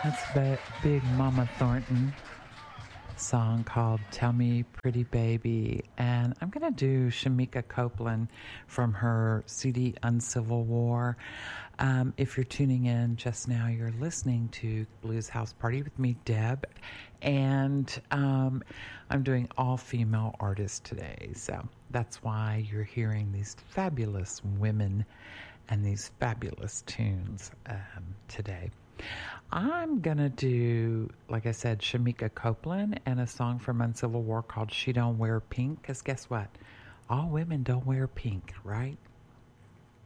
Big Mama Thornton song called Tell Me Pretty Baby. And I'm going to do Shamika Copeland from her CD Uncivil War. If you're tuning in just now, you're listening to Blues House Party with me, Deb. And I'm doing all female artists today. So that's why you're hearing these fabulous women and these fabulous tunes today. I'm going to do, like I said, Shamika Copeland and a song from Uncivil War called She Don't Wear Pink, because guess what? All women don't wear pink, right?